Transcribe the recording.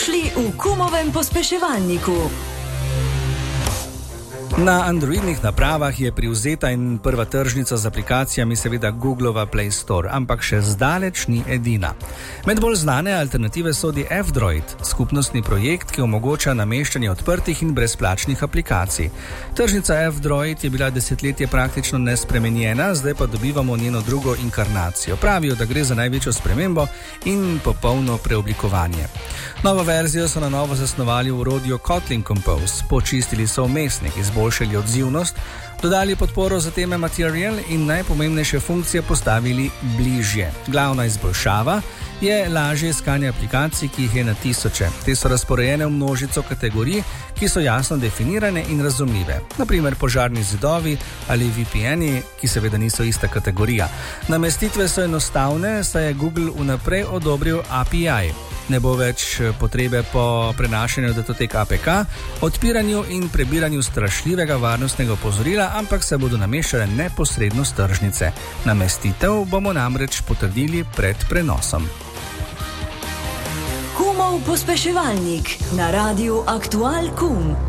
Dobrodošli v Kumovem pospeševalniku. Na androidnih napravah je privzeta in prva tržnica z aplikacijami seveda Googleova Play Store, ampak še zdaleč ni edina. Med bolj znane alternative sodi F-Droid, skupnostni projekt, ki omogoča nameščanje odprtih in brezplačnih aplikacij. Tržnica F-Droid je bila desetletje praktično nespremenjena, zdaj pa dobivamo njeno drugo inkarnacijo. Pravijo, da gre za največjo spremembo in popolno preoblikovanje. Novo verzijo so na novo zasnovali v orodju Kotlin Compose, počistili so vmesnik, izboljšali odzivnost, dodali podporo za teme Material in najpomembnejše funkcije postavili bližje. Glavna izboljšava je lažje iskanje aplikacij, ki jih je na tisoče. Te so razporejene v množico kategorij, ki so jasno definirane in razumljive. Naprimer požarni zidovi ali VPN-i, ki seveda niso ista kategorija. Namestitve so enostavne, saj je Google vnaprej odobril API. Ne bo več potrebe po prenašanju datotek APK, odpiranju in prebiranju strašljivega varnostnega opozorila, ampak se bodo nameščale neposredno s tržnice. Namestitev bomo namreč potrdili pred prenosom. Kumov pospeševalnik na Radiu Aktual Kum.